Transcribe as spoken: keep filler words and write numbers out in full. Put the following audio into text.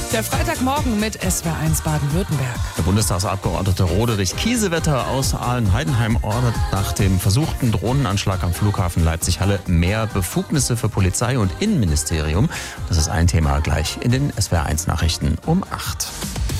Der Freitagmorgen mit S W R eins Baden-Württemberg. Der Bundestagsabgeordnete Roderich Kiesewetter aus Ahlen-Heidenheim ordnet nach dem versuchten Drohnenanschlag am Flughafen Leipzig-Halle mehr Befugnisse für Polizei und Innenministerium. Das ist ein Thema gleich in den S W R eins Nachrichten um acht.